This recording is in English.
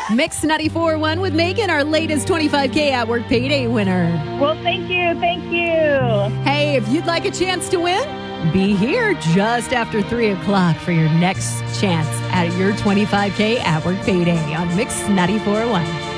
Mix 94.1 with Megan, our latest 25K at work payday winner. Well, thank you. Thank you. Hey, if you'd like a chance to win, be here just after 3 o'clock for your next chance at your 25K at work payday on Mix 94.1.